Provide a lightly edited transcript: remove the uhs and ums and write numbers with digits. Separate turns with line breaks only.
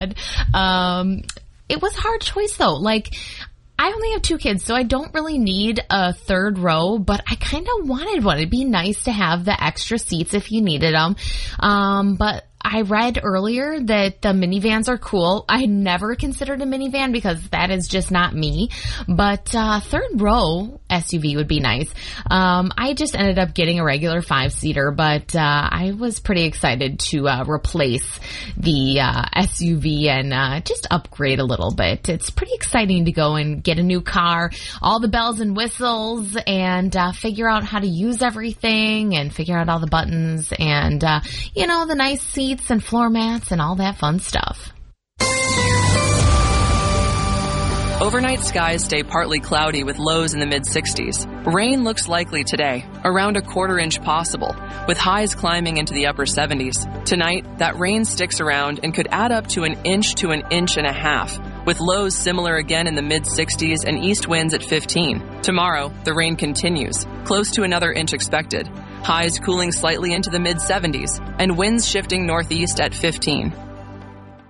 It was a hard choice though. Like, I only have 2 kids, so I don't really need a third row, but I kind of wanted one. It'd be nice to have the extra seats if you needed them. But I read earlier that the minivans are cool. I had never considered a minivan because that is just not me. But third row SUV would be nice. I just ended up getting a regular 5-seater, but I was pretty excited to replace the SUV and just upgrade a little bit. It's pretty exciting to go and get a new car, all the bells and whistles, and figure out how to use everything and figure out all the buttons and, the nice seats and floor mats and all that fun stuff.
Overnight skies stay partly cloudy with lows in the mid-60s. Rain looks likely today, around a 1/4 inch possible, with highs climbing into the upper 70s. Tonight, that rain sticks around and could add up to 1 inch to 1.5 inches, with lows similar again in the mid-60s and east winds at 15. Tomorrow, the rain continues, close to another inch expected. Highs cooling slightly into the mid-70s, and winds shifting northeast at 15.